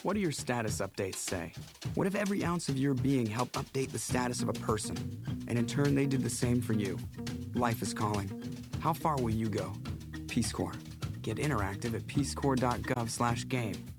What do your status updates say? What if every ounce of your being helped update the status of a person, and in turn they did the same for you? Life is calling. How far will you go? Peace Corps. Get interactive at peacecorps.gov/game.